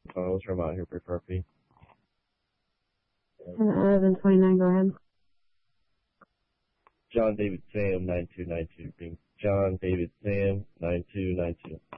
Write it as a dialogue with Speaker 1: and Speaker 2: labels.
Speaker 1: Let's run out here for Furphy.
Speaker 2: 11:29. Go ahead.
Speaker 1: John David Sam 9292. Being John David Sam 9292.